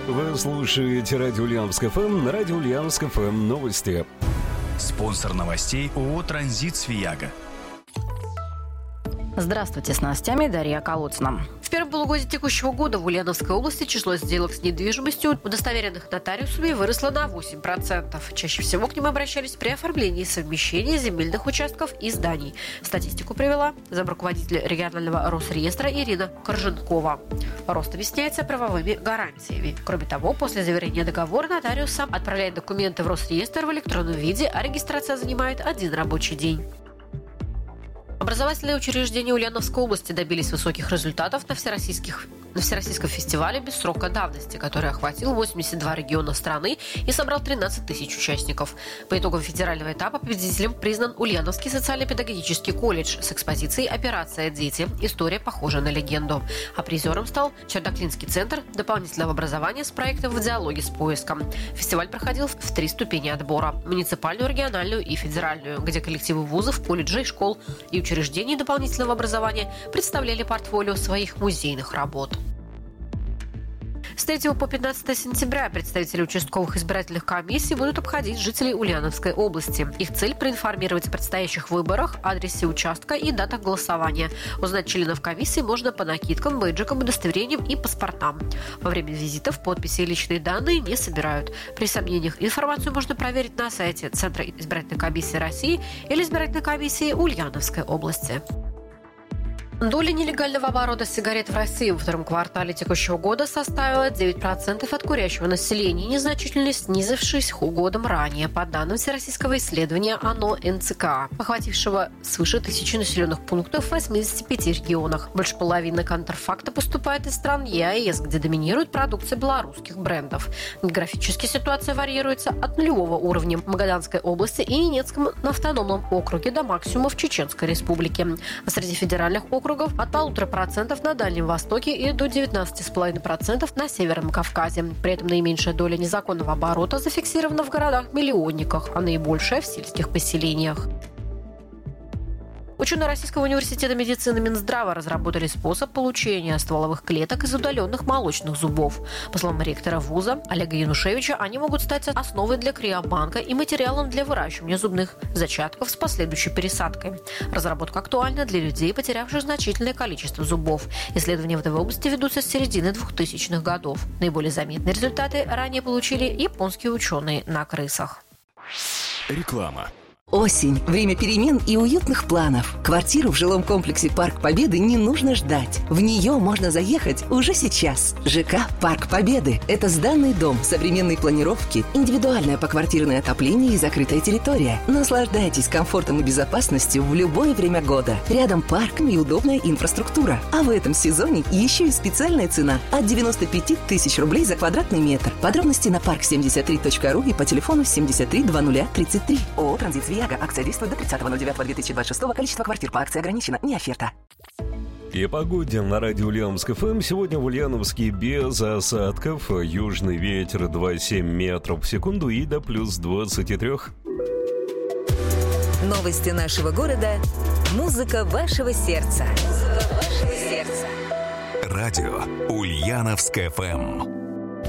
Вы слушаете радио Ульяновск ФМ. На радио Ульяновск ФМ новости. Спонсор новостей ООО «Транзит Свияга». Здравствуйте, с новостями Дарья Колодцина. В первом полугодии текущего года в Ульяновской области число сделок с недвижимостью, удостоверенных нотариусами, выросло на 8%. Чаще всего к ним обращались при оформлении совмещения земельных участков и зданий. Статистику привела замруководитель регионального Росреестра Ирина Корженкова. Рост объясняется правовыми гарантиями. Кроме того, после заверения договора нотариус сам отправляет документы в Росреестр в электронном виде, а регистрация занимает 1 рабочий день. Образовательные учреждения Ульяновской области добились высоких результатов на Всероссийском фестивале без срока давности, который охватил 82 региона страны и собрал 13 тысяч участников. По итогам федерального этапа победителем признан Ульяновский социально-педагогический колледж с экспозицией «Операция «Дети. История, похожая на легенду». А призером стал Чердаклинский центр дополнительного образования с проектом «В диалоге с поиском». Фестиваль проходил в 3 ступени отбора – муниципальную, региональную и федеральную, где коллективы вузов, колледжей, школ и учреждений дополнительного образования представляли портфолио своих музейных работ. С 3 по 15 сентября представители участковых избирательных комиссий будут обходить жителей Ульяновской области. Их цель – проинформировать о предстоящих выборах, адресе участка и датах голосования. Узнать членов комиссии можно по накидкам, бейджикам, удостоверениям и паспортам. Во время визитов подписи и личные данные не собирают. При сомнениях информацию можно проверить на сайте Центра избирательной комиссии России или избирательной комиссии Ульяновской области. Доля нелегального оборота сигарет в России во втором квартале текущего года составила 9% от курящего населения, незначительно снизившись годом ранее, по данным всероссийского исследования ОНО НЦК, охватившего свыше 1000 населенных пунктов в 85 регионах. Больше половины контрфакта поступает из стран ЕАЭС, где доминирует продукция белорусских брендов. Географически ситуация варьируется от нулевого уровня в Магаданской области и Ненецком автономном округе до максимума в Чеченской республике. А среди федеральных округов от 1,5% на Дальнем Востоке и до 19,5% на Северном Кавказе. При этом наименьшая доля незаконного оборота зафиксирована в городах-миллионниках, а наибольшая в сельских поселениях. Ученые Российского университета медицины Минздрава разработали способ получения стволовых клеток из удаленных молочных зубов. По словам ректора вуза Олега Янушевича, они могут стать основой для криобанка и материалом для выращивания зубных зачатков с последующей пересадкой. Разработка актуальна для людей, потерявших значительное количество зубов. Исследования в этой области ведутся с середины 2000-х годов. Наиболее заметные результаты ранее получили японские ученые на крысах. Реклама. Осень. Время перемен и уютных планов. Квартиру в жилом комплексе «Парк Победы» не нужно ждать. В нее можно заехать уже сейчас. ЖК «Парк Победы» – это сданный дом, современной планировки, индивидуальное поквартирное отопление и закрытая территория. Наслаждайтесь комфортом и безопасностью в любое время года. Рядом парк и удобная инфраструктура. А в этом сезоне еще и специальная цена от 95 тысяч рублей за квадратный метр. Подробности на park73.ru и по телефону 73 00 33. ООО «Транзит Свияга». Акция действует до 30.09.2026. Количество квартир по акции ограничено. Не оферта. И о погоде на радио Ульяновск ФМ. Сегодня в Ульяновске без осадков. Южный ветер 2,7 метров в секунду и до плюс 23. Новости нашего города. Музыка вашего сердца. Радио Ульяновск ФМ.